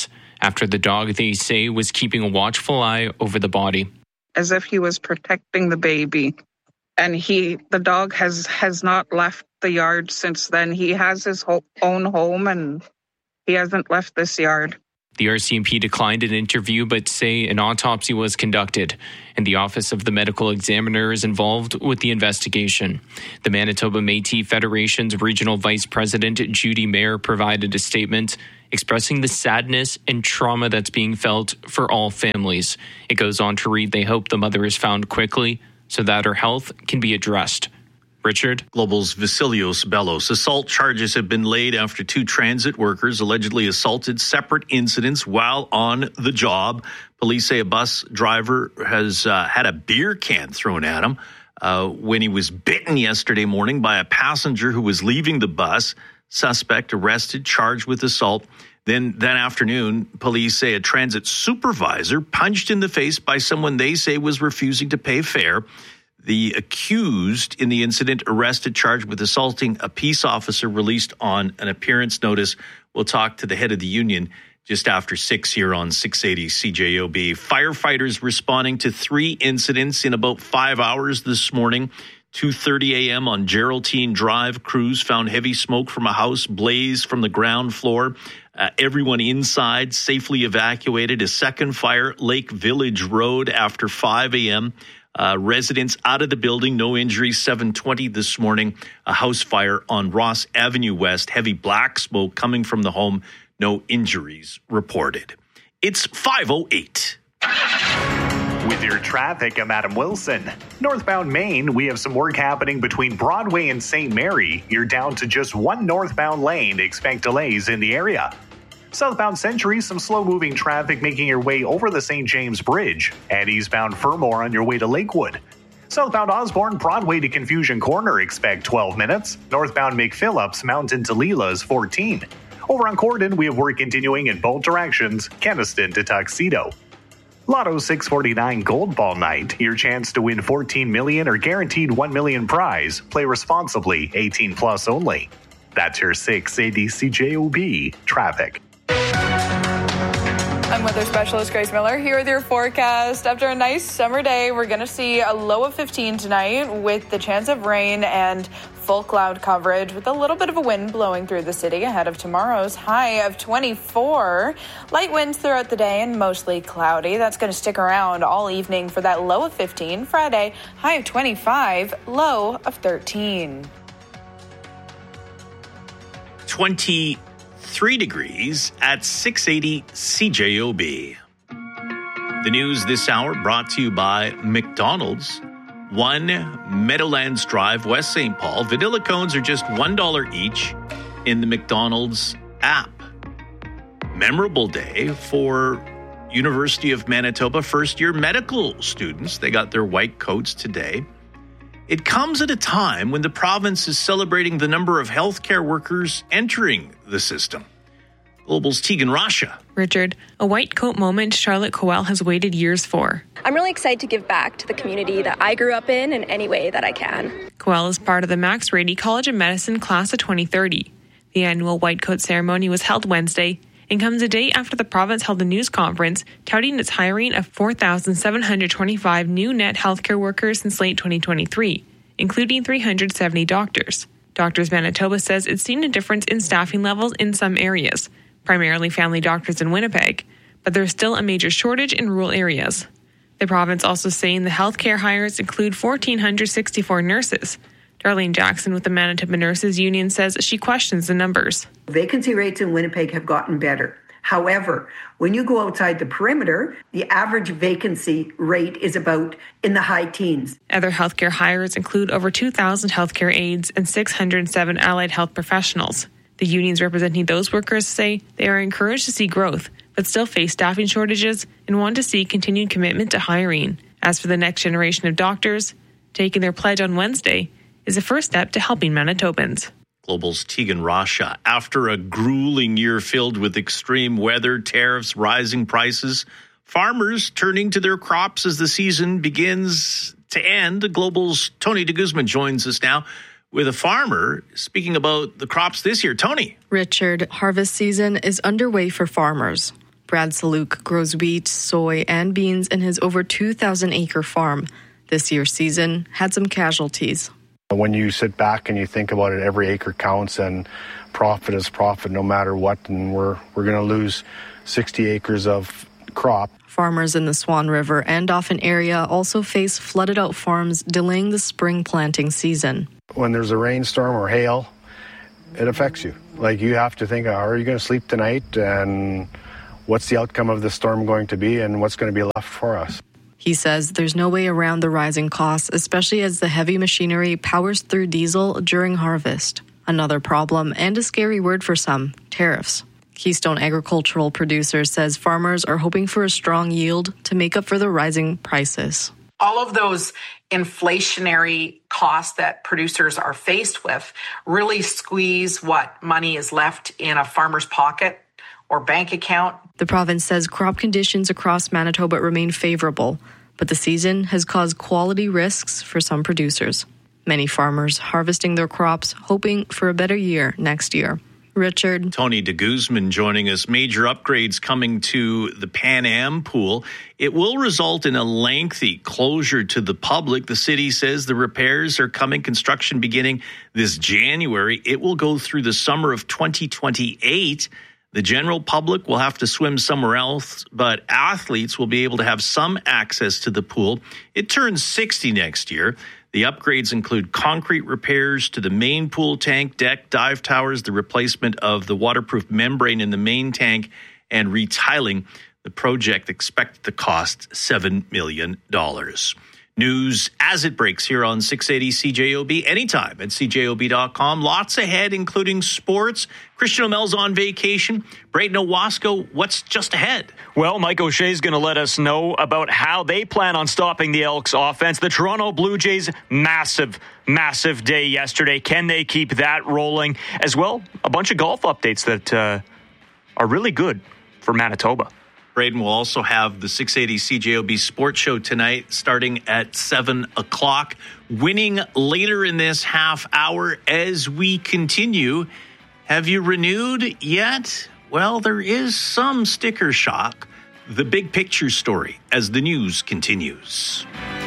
after the dog, they say, was keeping a watchful eye over the body. As if he was protecting the baby. And he, the dog has, has not left the yard since then. He has his ho- own home and he hasn't left this yard. The R C M P declined an interview, but say an autopsy was conducted, and the Office of the Medical Examiner is involved with the investigation. The Manitoba Métis Federation's Regional Vice President, Judy Mayer, provided a statement expressing the sadness and trauma that's being felt for all families. It goes on to read, they hope the mother is found quickly so that her health can be addressed. Richard? Global's Vasilios Bellos. Assault charges have been laid after two transit workers allegedly assaulted separate incidents while on the job. Police say a bus driver has uh, had a beer can thrown at him uh, when he was bitten yesterday morning by a passenger who was leaving the bus. Suspect arrested, charged with assault. Then that afternoon, police say a transit supervisor punched in the face by someone they say was refusing to pay fare. The accused in the incident, arrested, charged with assaulting a peace officer, released on an appearance notice. We'll talk to the head of the union just after six here on six eighty C J O B. Firefighters responding to three incidents in about five hours this morning. two thirty a.m. on Geraldine Drive, crews found heavy smoke from a house blaze from the ground floor. Uh, everyone inside safely evacuated. A second fire, Lake Village Road, after five a.m., Uh, residents out of the building, no injuries. seven twenty this morning, a house fire on Ross Avenue West, heavy black smoke coming from the home, no injuries reported. It's five oh eight. With your traffic, I'm Adam Wilson. Northbound Maine, we have some work happening between Broadway and Saint Mary. You're down to just one northbound lane. Expect delays in the area. Southbound Century, some slow-moving traffic making your way over the Saint James Bridge. And eastbound Fermor on your way to Lakewood. Southbound Osborne, Broadway to Confusion Corner, expect twelve minutes. Northbound McPhillips, Mountain to Leela's, fourteen. Over on Corden, we have work continuing in both directions, Keniston to Tuxedo. Lotto six forty-nine Gold Ball Night, your chance to win fourteen million dollars or guaranteed one million dollars prize. Play responsibly, eighteen plus only. That's your six eighty C J O B traffic. I'm weather specialist Grace Miller here with your forecast. After a nice summer day, we're going to see a low of fifteen tonight with the chance of rain and full cloud coverage with a little bit of a wind blowing through the city ahead of tomorrow's high of twenty-four. Light winds throughout the day and mostly cloudy. That's going to stick around all evening for that low of fifteen. Friday, high of twenty-five, low of thirteen. twenty-three degrees at six eighty C J O B. The news this hour brought to you by McDonald's. One Meadowlands Drive, West Saint Paul. Vanilla cones are just one dollar each in the McDonald's app. Memorable day for University of Manitoba first-year medical students. They got their white coats today. It comes at a time when the province is celebrating the number of healthcare workers entering the system. Global's Tegan Rasha. Richard, a white coat moment Charlotte Coel has waited years for. I'm really excited to give back to the community that I grew up in in any way that I can. Coel is part of the Max Rady College of Medicine class of twenty thirty. The annual white coat ceremony was held Wednesday and comes a day after the province held a news conference touting its hiring of four thousand seven hundred twenty-five new net healthcare workers since late twenty twenty-three, including three hundred seventy doctors. Doctors Manitoba says it's seen a difference in staffing levels in some areas, primarily family doctors in Winnipeg, but there's still a major shortage in rural areas. The province also saying the healthcare hires include one thousand four hundred sixty-four nurses. Darlene Jackson with the Manitoba Nurses Union says she questions the numbers. Vacancy rates in Winnipeg have gotten better. However, when you go outside the perimeter, the average vacancy rate is about in the high teens. Other healthcare hires include over two thousand healthcare aides and six hundred seven allied health professionals. The unions representing those workers say they are encouraged to see growth, but still face staffing shortages and want to see continued commitment to hiring. As for the next generation of doctors, taking their pledge on Wednesday is a first step to helping Manitobans. Global's Tegan Rasha. After a grueling year filled with extreme weather, tariffs, rising prices, farmers turning to their crops as the season begins to end. Global's Tony de Guzman joins us now with a farmer speaking about the crops this year. Tony. Richard, harvest season is underway for farmers. Brad Saluk grows wheat, soy, and beans in his over two thousand acre farm. This year's season had some casualties. When you sit back and you think about it, every acre counts and profit is profit no matter what, and we're we're going to lose sixty acres of crop. Farmers in the Swan River and Dauphin area also face flooded out farms, delaying the spring planting season. When there's a rainstorm or hail, it affects you. Like, you have to think, are you going to sleep tonight, and what's the outcome of the storm going to be, and what's going to be left for us? He says there's no way around the rising costs, especially as the heavy machinery powers through diesel during harvest. Another problem, and a scary word for some, tariffs. Keystone Agricultural Producers says farmers are hoping for a strong yield to make up for the rising prices. All of those inflationary costs that producers are faced with really squeeze what money is left in a farmer's pocket or bank account. The province says crop conditions across Manitoba remain favorable, but the season has caused quality risks for some producers. Many farmers harvesting their crops, hoping for a better year next year. Richard. Tony de Guzman joining us. Major upgrades coming to the Pan Am pool. It will result in a lengthy closure to the public. The city says the repairs are coming, construction beginning this January. It will go through the summer of twenty twenty-eight. The general public will have to swim somewhere else, but athletes will be able to have some access to the pool. It turns sixty next year. The upgrades include concrete repairs to the main pool tank, deck, dive towers, the replacement of the waterproof membrane in the main tank, and retiling. The project expected to cost seven million dollars. News as it breaks here on six eighty C J O B, anytime at C J O B dot com. Lots ahead, including sports. Christian O'Mel's on vacation. Brayden Owasco, what's just ahead? Well, Mike O'Shea's going to let us know about how they plan on stopping the Elks offense. The Toronto Blue Jays, massive, massive day yesterday. Can they keep that rolling? As well, a bunch of golf updates that uh, are really good for Manitoba. Brayden will also have the six eighty C J O B Sports Show tonight starting at seven o'clock. Winning later in this half hour as we continue. Have you renewed yet? Well, there is some sticker shock. The big picture story as the news continues.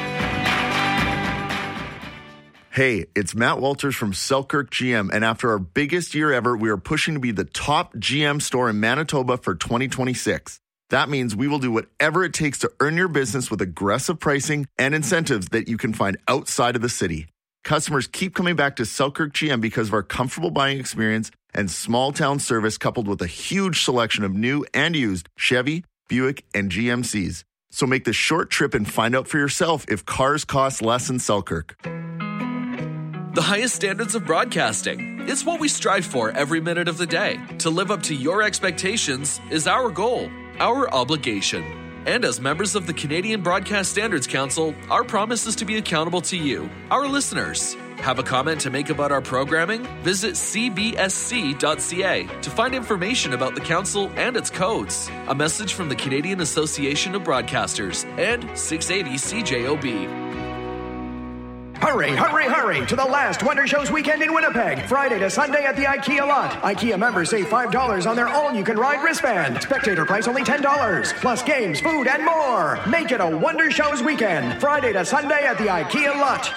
Hey, it's Matt Walters from Selkirk G M, and after our biggest year ever, we are pushing to be the top G M store in Manitoba for twenty twenty-six. That means we will do whatever it takes to earn your business with aggressive pricing and incentives that you can find outside of the city. Customers keep coming back to Selkirk G M because of our comfortable buying experience and small town service, coupled with a huge selection of new and used Chevy, Buick, and G M Cs. So make the short trip and find out for yourself if cars cost less in Selkirk. The highest standards of broadcasting. It's what we strive for every minute of the day. To live up to your expectations is our goal, our obligation. And as members of the Canadian Broadcast Standards Council, our promise is to be accountable to you, our listeners. Have a comment to make about our programming? Visit c b s c dot c a to find information about the council and its codes. A message from the Canadian Association of Broadcasters and six eighty C J O B. Hurry, hurry, hurry to the last Wonder Shows weekend in Winnipeg. Friday to Sunday at the IKEA lot. IKEA members save five dollars on their all-you-can-ride wristband. Spectator price only ten dollars. Plus games, food, and more. Make it a Wonder Shows weekend. Friday to Sunday at the IKEA lot.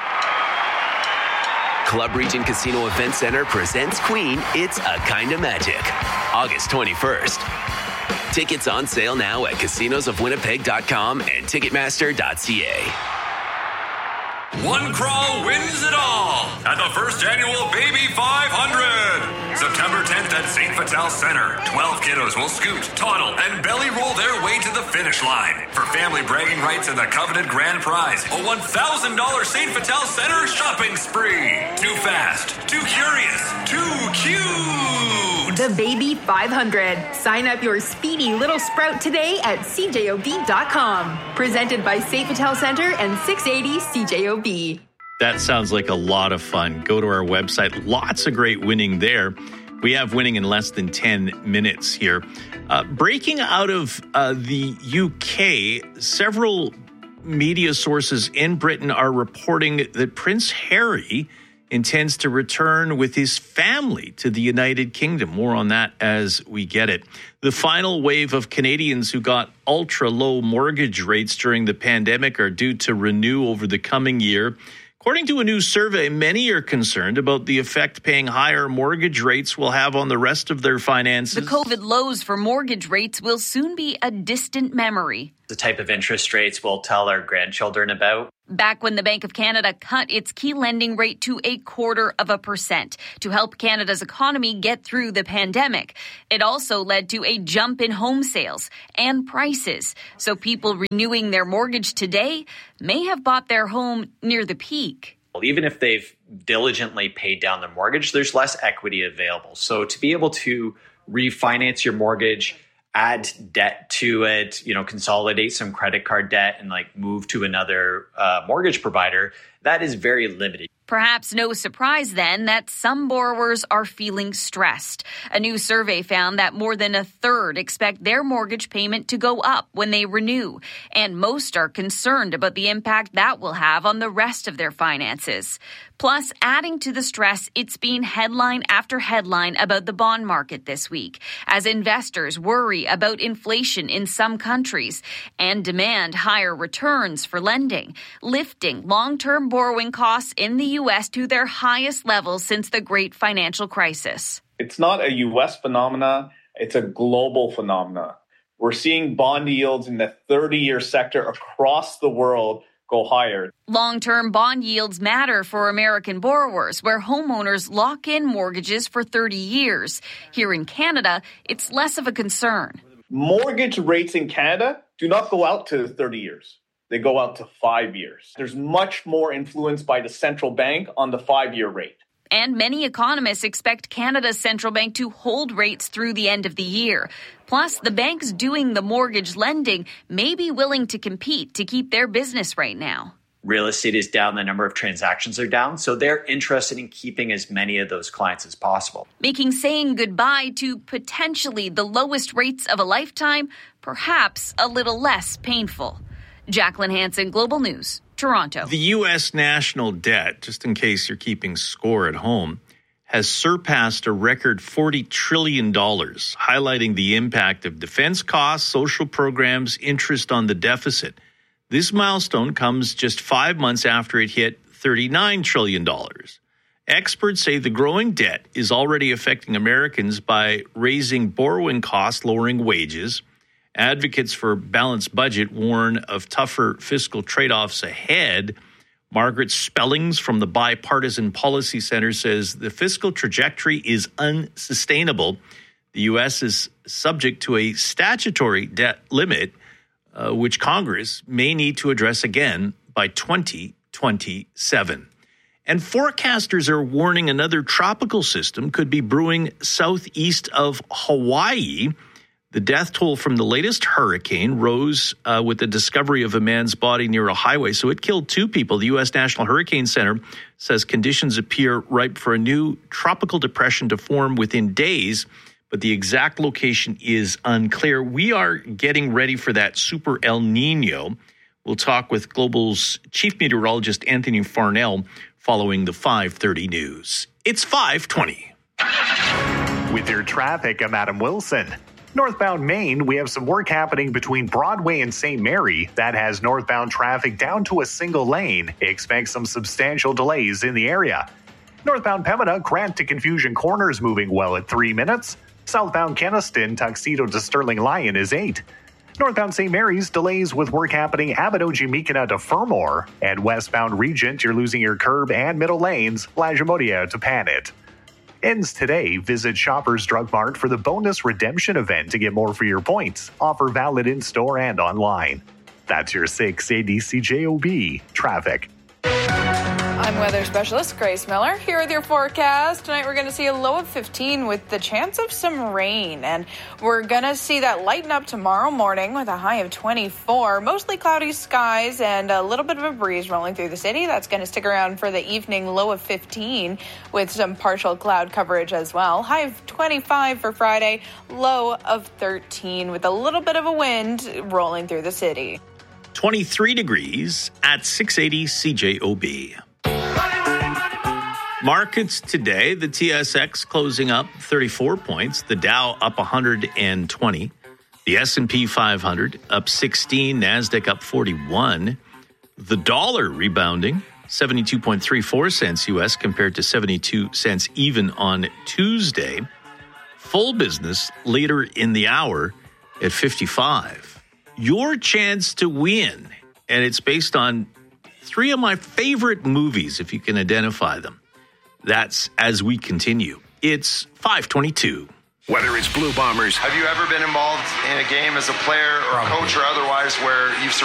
Club Region Casino Event Center presents Queen, It's a Kinda Magic. August twenty-first. Tickets on sale now at casinos of winnipeg dot com and ticketmaster dot c a. One crawl wins it all at the first annual Baby five hundred. September tenth at Saint Vital Center. twelve kiddos will scoot, toddle, and belly roll their way to the finish line. For family bragging rights and the coveted grand prize, a one thousand dollars Saint Vital Center shopping spree. Too fast, too curious, too cute. The Baby five hundred. Sign up your speedy little sprout today at c j o b dot com. Presented by Saint Vital Center and six eighty C J O B. That sounds like a lot of fun. Go to our website. Lots of great winning there. We have winning in less than ten minutes here. Uh, breaking out of uh, the U K, several media sources in Britain are reporting that Prince Harry intends to return with his family to the United Kingdom. More on that as we get it. The final wave of Canadians who got ultra-low mortgage rates during the pandemic are due to renew over the coming year. According to a new survey, many are concerned about the effect paying higher mortgage rates will have on the rest of their finances. The COVID lows for mortgage rates will soon be a distant memory. The type of interest rates we'll tell our grandchildren about. Back when the Bank of Canada cut its key lending rate to a quarter of a percent to help Canada's economy get through the pandemic. It also led to a jump in home sales and prices. So people renewing their mortgage today may have bought their home near the peak. Even if they've diligently paid down their mortgage, there's less equity available. So to be able to refinance your mortgage, add debt to it, you know, consolidate some credit card debt and like move to another uh, mortgage provider, that is very limited. Perhaps no surprise then that some borrowers are feeling stressed. A new survey found that more than a third expect their mortgage payment to go up when they renew, and most are concerned about the impact that will have on the rest of their finances. Plus, adding to the stress, it's been headline after headline about the bond market this week, as investors worry about inflation in some countries and demand higher returns for lending, lifting long-term borrowing costs in the U S to their highest levels since the great financial crisis. It's not a U S phenomena, it's a global phenomena. We're seeing bond yields in the thirty-year sector across the world go higher. Long-term bond yields matter for American borrowers, where homeowners lock in mortgages for thirty years. Here in Canada, it's less of a concern. Mortgage rates in Canada do not go out to thirty years. They go out to five years. There's much more influence by the central bank on the five-year rate. And many economists expect Canada's central bank to hold rates through the end of the year. Plus, the banks doing the mortgage lending may be willing to compete to keep their business right now. Real estate is down, the number of transactions are down, so they're interested in keeping as many of those clients as possible. Making saying goodbye to potentially the lowest rates of a lifetime perhaps a little less painful. Jacqueline Hansen, Global News, Toronto. The U S national debt, just in case you're keeping score at home, has surpassed a record forty trillion dollars, highlighting the impact of defense costs, social programs, interest on the deficit. This milestone comes just five months after it hit thirty-nine trillion dollars. Experts say the growing debt is already affecting Americans by raising borrowing costs, lowering wages. Advocates for a balanced budget warn of tougher fiscal trade-offs ahead. Margaret Spellings from the Bipartisan Policy Center says the fiscal trajectory is unsustainable. The U S is subject to a statutory debt limit, uh, which Congress may need to address again by twenty twenty-seven. And forecasters are warning another tropical system could be brewing southeast of Hawaii. The death toll from the latest hurricane rose uh, with the discovery of a man's body near a highway. So it killed two people. The U S National Hurricane Center says conditions appear ripe for a new tropical depression to form within days, but the exact location is unclear. We are getting ready for that super El Nino. We'll talk with Global's chief meteorologist, Anthony Farnell, following the five thirty news. It's five twenty. With your traffic, I'm Adam Wilson. Northbound Maine, we have some work happening between Broadway and Saint Mary. That has northbound traffic down to a single lane. Expect some substantial delays in the area. Northbound Pembina, Grant to Confusion Corner is moving well at three minutes. Southbound Kenaston, Tuxedo to Sterling Lyon is eight. Northbound Saint Mary's, delays with work happening Abbotsford to Fermor. And westbound Regent, you're losing your curb and middle lanes, Lajimodia to Panet. Ends today. Visit Shoppers Drug Mart for the bonus redemption event to get more for your points. Offer valid in-store and online. That's your six eighty C J O B traffic. I'm weather specialist Grace Miller here with your forecast. Tonight we're going to see a low of fifteen with the chance of some rain. And we're going to see that lighten up tomorrow morning with a high of twenty-four. Mostly cloudy skies and a little bit of a breeze rolling through the city. That's going to stick around for the evening, low of fifteen with some partial cloud coverage as well. High of twenty-five for Friday, low of thirteen with a little bit of a wind rolling through the city. twenty-three degrees at six eighty C J O B. Markets today, the T S X closing up thirty-four points, the Dow up one hundred twenty, the S and P five hundred up sixteen, NASDAQ up forty-one, the dollar rebounding, seventy-two point three four cents U S compared to seventy-two cents even on Tuesday. Full business later in the hour at fifty-five. Your chance to win, and it's based on three of my favorite movies, if you can identify them. That's as we continue. It's five twenty-two. Whether it's Blue Bombers. Have you ever been involved in a game as a player or a coach or otherwise where you've